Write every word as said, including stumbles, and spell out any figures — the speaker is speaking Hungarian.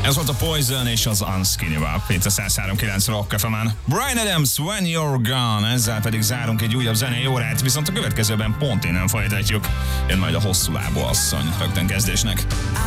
Ez volt a Poison és az Unskinny-val. Itt a száz három kilenc Rock ef emen. Bryan Adams, When You're Gone. Ezzel pedig zárunk egy újabb zenei órát, viszont a következőben pont innen folytatjuk. Jön majd a hosszú lábú asszony rögtön kezdésnek.